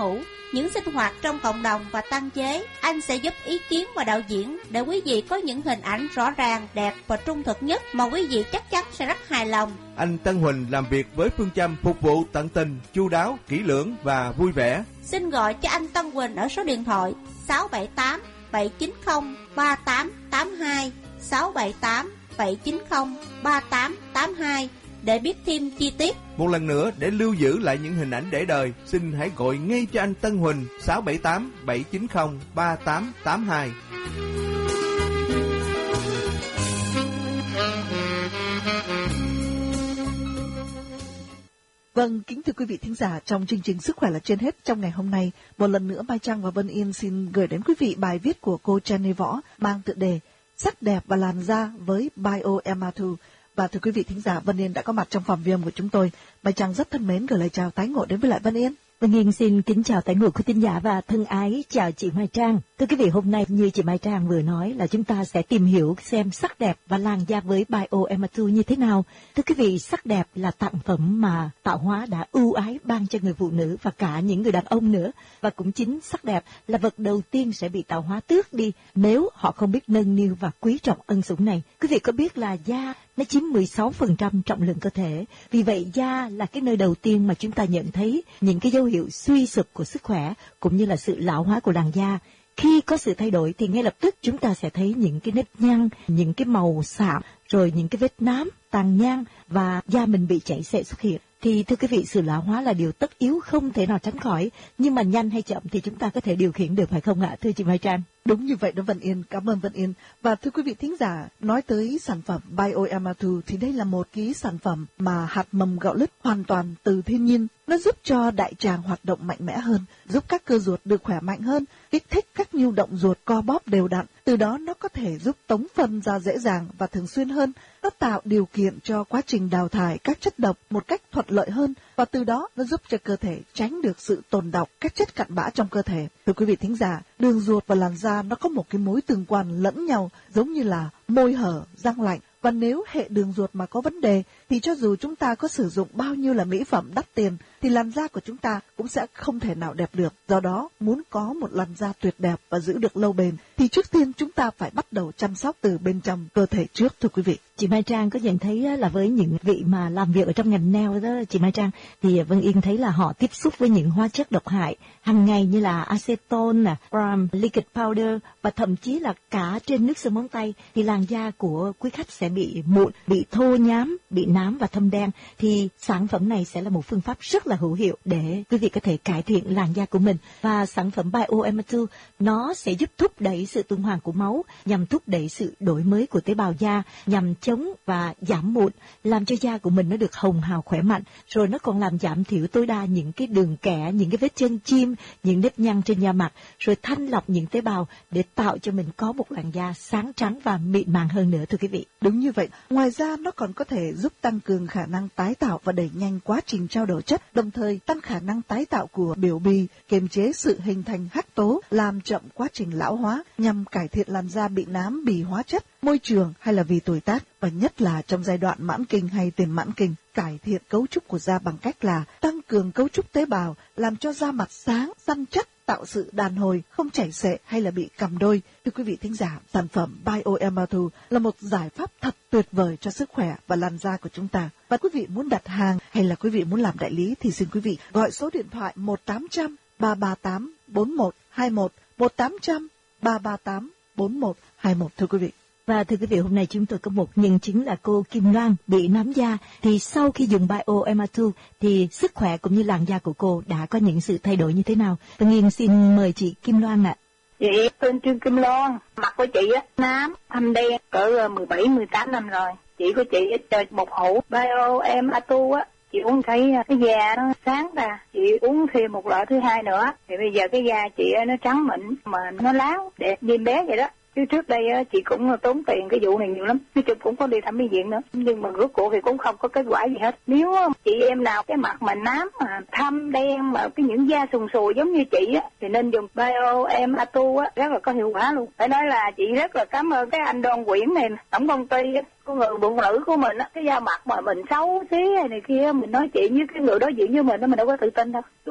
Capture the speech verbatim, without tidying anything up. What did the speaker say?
hữu, những sinh hoạt trong cộng đồng và tăng chế. Anh sẽ giúp ý kiến và đạo diễn để quý vị có những hình ảnh rõ ràng, đẹp và trung thực nhất mà quý vị chắc chắn sẽ rất hài lòng. Anh Tân Huỳnh làm việc với phương châm phục vụ tận tình, chu đáo, kỹ lưỡng và vui vẻ. Xin gọi cho anh Tân Huỳnh ở số điện thoại sáu bảy tám bảy chín không ba tám tám hai, sáu bảy tám bảy chín không ba tám tám hai để biết thêm chi tiết. Một lần nữa, để lưu giữ lại những hình ảnh để đời, xin hãy gọi ngay cho anh Tân Huỳnh sáu bảy tám bảy chín không ba tám tám hai. Vâng, kính thưa quý vị thính giả, trong chương trình Sức khỏe là trên hết trong ngày hôm nay, một lần nữa Mai Trang và Vân Yên xin gửi đến quý vị bài viết của cô Jenny Võ mang tựa đề Sắc đẹp và làn da với Bioem hai. Và thưa quý vị thính giả, Vân Yên đã có mặt trong phòng ghi âm của chúng tôi. Mai Trang rất thân mến gửi lời chào tái ngộ đến với lại Vân Yên. Vân Yên xin kính chào tái ngộ quý thính giả và thân ái chào chị Mai Trang. Thưa quý vị, hôm nay như chị Mai Trang vừa nói là chúng ta sẽ tìm hiểu xem sắc đẹp và làn da với Bioem hai như thế nào. Thưa quý vị, sắc đẹp là tặng phẩm mà tạo hóa đã ưu ái ban cho người phụ nữ và cả những người đàn ông nữa. Và cũng chính sắc đẹp là vật đầu tiên sẽ bị tạo hóa tước đi nếu họ không biết nâng niu và quý trọng ân sủng này. Quý vị có biết là da nó chiếm mười sáu phần trăm trọng lượng cơ thể. Vì vậy da là cái nơi đầu tiên mà chúng ta nhận thấy những cái dấu hiệu suy sụp của sức khỏe cũng như là sự lão hóa của làn da. Khi có sự thay đổi thì ngay lập tức chúng ta sẽ thấy những cái nếp nhăn, những cái màu sạm, rồi những cái vết nám, tàn nhang và da mình bị chảy xệ xuất hiện. Thì thưa quý vị, sự lão hóa là điều tất yếu không thể nào tránh khỏi, nhưng mà nhanh hay chậm thì chúng ta có thể điều khiển được, phải không ạ, thưa chị Mai Trang? Đúng như vậy đó Vân Yên, cảm ơn Vân Yên. Và thưa quý vị thính giả, nói tới sản phẩm Bioem hai thì đây là một cái sản phẩm mà hạt mầm gạo lứt hoàn toàn từ thiên nhiên. Nó giúp cho đại tràng hoạt động mạnh mẽ hơn, giúp các cơ ruột được khỏe mạnh hơn, kích thích các nhu động ruột co bóp đều đặn. Từ đó nó có thể giúp tống phân ra dễ dàng và thường xuyên hơn. Nó tạo điều kiện cho quá trình đào thải các chất độc một cách thuận lợi hơn, và từ đó nó giúp cho cơ thể tránh được sự tồn đọng các chất cặn bã trong cơ thể. Thưa quý vị thính giả, đường ruột và làn da nó có một cái mối tương quan lẫn nhau, giống như là môi hở, răng lạnh. Và nếu hệ đường ruột mà có vấn đề thì cho dù chúng ta có sử dụng bao nhiêu là mỹ phẩm đắt tiền thì làn da của chúng ta cũng sẽ không thể nào đẹp được. Do đó, muốn có một làn da tuyệt đẹp và giữ được lâu bền thì trước tiên chúng ta phải bắt đầu chăm sóc từ bên trong cơ thể trước, thưa quý vị. Chị Mai Trang có nhận thấy là với những vị mà làm việc ở trong ngành nail đó, chị Mai Trang, thì Vân Yên thấy là họ tiếp xúc với những hóa chất độc hại hàng ngày như là acetone, brom, liquid powder và thậm chí là cả trên nước sơn móng tay, thì làn da của quý khách sẽ bị mụn, bị thô nhám, bị nám và thâm đen. Thì sản phẩm này sẽ là một phương pháp rất là hữu hiệu để quý vị có thể cải thiện làn da của mình. Và sản phẩm Bioem hai nó sẽ giúp thúc đẩy sự tuần hoàn của máu, nhằm thúc đẩy sự đổi mới của tế bào da, nhằm chống và giảm mụn, làm cho da của mình nó được hồng hào khỏe mạnh. Rồi nó còn làm giảm thiểu tối đa những cái đường kẽ, những cái vết chân chim, những nếp nhăn trên da mặt, rồi thanh lọc những tế bào để tạo cho mình có một làn da sáng trắng và mịn màng hơn nữa, thưa quý vị. Đúng như vậy. Ngoài ra nó còn có thể giúp tăng cường khả năng tái tạo và đẩy nhanh quá trình trao đổi chất, đồng thời tăng khả năng tái tạo của biểu bì, kiềm chế sự hình thành hắc tố, làm chậm quá trình lão hóa, nhằm cải thiện làn da bị nám, bì hóa chất, môi trường hay là vì tuổi tác, và nhất là trong giai đoạn mãn kinh hay tiền mãn kinh. Cải thiện cấu trúc của da bằng cách là tăng cường cấu trúc tế bào, làm cho da mặt sáng, săn chắc, tạo sự đàn hồi, không chảy xệ hay là bị cằm đôi. Thưa quý vị thính giả, sản phẩm Bioem hai là một giải pháp thật tuyệt vời cho sức khỏe và làn da của chúng ta. Và quý vị muốn đặt hàng hay là quý vị muốn làm đại lý thì xin quý vị gọi số điện thoại một tám không không ba ba tám bốn một hai một, một tám không không ba ba tám bốn một hai một, thưa quý vị. Và thưa quý vị, hôm nay chúng tôi có một nhân chứng là cô Kim Loan bị nám da. Thì sau khi dùng Bioem hai thì sức khỏe cũng như làn da của cô đã có những sự thay đổi như thế nào? Tôi Nghiên xin mời chị Kim Loan ạ. Chị tên Trương Kim Loan, mặt của chị á nám, thâm đen, cỡ mười bảy mười tám năm rồi. Chị của chị chơi một hũ Bioem hai á. Chị uống thấy cái da nó sáng ra, chị uống thêm một loại thứ hai nữa, thì bây giờ cái da chị nó trắng mịn mà nó láo đẹp như bé vậy đó. Chứ trước đây á, chị cũng tốn tiền cái vụ này nhiều lắm, nói chung cũng có đi thẩm mỹ viện nữa, nhưng mà rốt cuộc thì cũng không có kết quả gì hết. Nếu chị em nào cái mặt mà nám mà thâm đen mà cái những da sùn sùi giống như chị á thì nên dùng Bioem hai á, rất là có hiệu quả luôn. Phải nói là chị rất là cảm ơn cái anh Đoan Quyển này, tổng công ty của người phụ nữ của mình á, cái da mặt mà mình xấu xí hay này kia, mình nói chuyện với cái người đối diện với mình đó mình đâu có tự tin đâu.